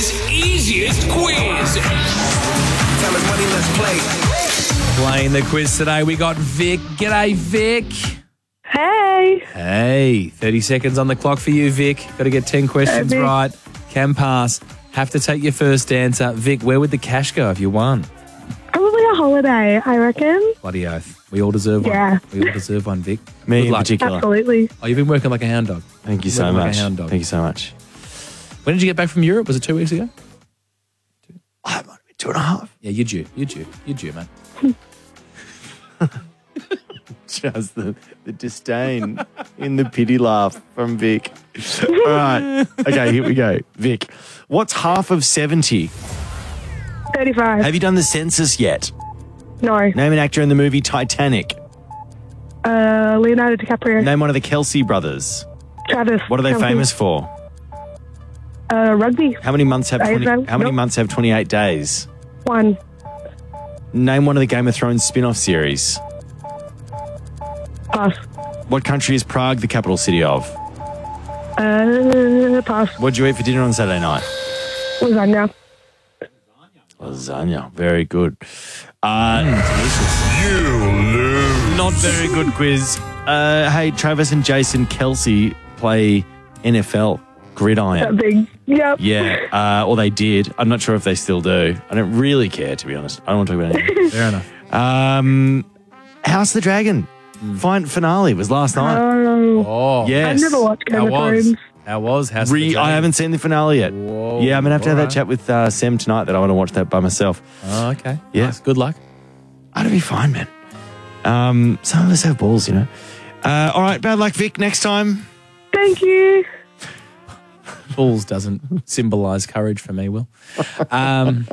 Australia's easiest quiz. Tell us money, let's play. Playing the quiz today, we got Vic. G'day, Vic. Hey. Hey, 30 seconds on the clock for you, Vic. Got to get 10 questions Vic. right. Can pass. Have to take your first answer. Vic, where would the cash go if you won? Probably a holiday, I reckon. Bloody oath. We all deserve one. Yeah. We all deserve one, Vic. Me Good in luck. particular. Absolutely. Oh, you've been working like a hound dog. Thank you so Working like a much. hound dog. Thank you so much. When did you get back from Europe? Was it 2 weeks ago? I might have been 2.5. Yeah, you're due. You're due, man. Just the disdain in the pity laugh from Vic. All right. Okay, here we go. Vic, what's half of 70? 35. Have you done the census yet? No. Name an actor in the movie Titanic. Leonardo DiCaprio. Name one of the Kelsey brothers. Travis. What are they Kelce. famous for? Rugby. How many months have AFL? how many Nope. months have 28 days? 1. Name one of the Game of Thrones spin-off series. Pass. What country is Prague the capital city of? Pass. What did you eat for dinner on Saturday night? Lasagna. Lasagna. Very good. Not very good quiz. Hey, Travis and Jason Kelsey play NFL That gridiron. big. Yep. Yeah, or they did. I'm not sure if they still do. I don't really care, to be honest. I don't want to talk about anything. Fair enough. House of the Dragon. Fine finale was last night. Oh. Oh, Yes. I've never watched Game How of was? Thrones. How was? How's the I Dragon? haven't seen the finale yet. Whoa. Yeah, I'm going to have Alright. that chat with Sam tonight that I want to watch that by myself. Oh, okay. Yeah. Nice. Good luck. It'll be fine, man. Some of us have balls, you know. All right, bad luck, Vic. Next time. Thank you. Balls doesn't symbolise courage for me, Will. Yeah.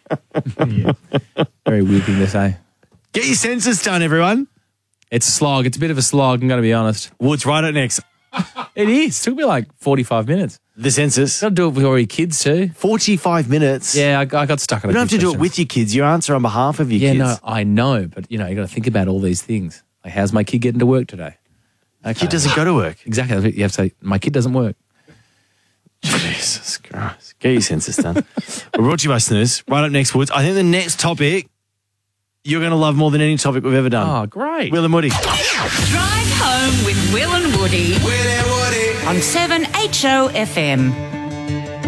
Very weird thing to say. Get your census done, everyone. It's a slog. It's a bit of a slog, I'm going to be honest. Woods, right up next. It is. It took me like 45 minutes. The census. Got to do it with all your kids too. 45 minutes. Yeah, I got stuck on You a don't have few to do it questions. with your kids. You answer on behalf of your Yeah, kids. no, I know. But, you got to think about all these things. Like, how's my kid getting to work today? Okay. Kid doesn't go to work. Exactly. That's what you have to say, my kid doesn't work. Jesus Christ. Get your census done. We're brought to you by Snooze. Right up next, Woods. I think the next topic you're going to love more than any topic we've ever done. Oh, great. Will and Woody. Drive home with Will and Woody Will and Woody. on 7HO FM.